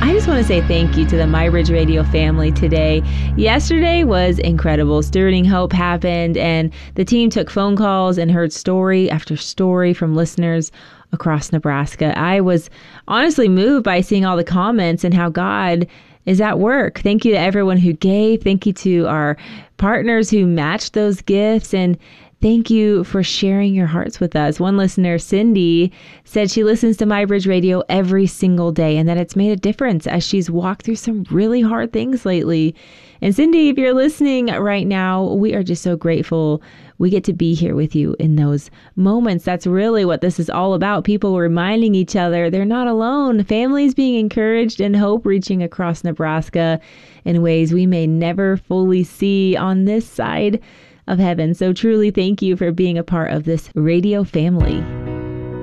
I just want to say thank you to the MyBridge Radio family today. Yesterday was incredible. Stewarding Hope happened, and the team took phone calls and heard story after story from listeners across Nebraska. I was honestly moved by seeing all the comments and how God is at work. Thank you to everyone who gave. Thank you to our partners who matched those gifts. And thank you for sharing your hearts with us. One listener, Cindy, said she listens to MyBridge Radio every single day and that it's made a difference as she's walked through some really hard things lately. And Cindy, if you're listening right now, we are just so grateful we get to be here with you in those moments. That's really what this is all about. People reminding each other they're not alone. Families being encouraged and hope reaching across Nebraska in ways we may never fully see on this side of heaven. So truly, thank you for being a part of this radio family.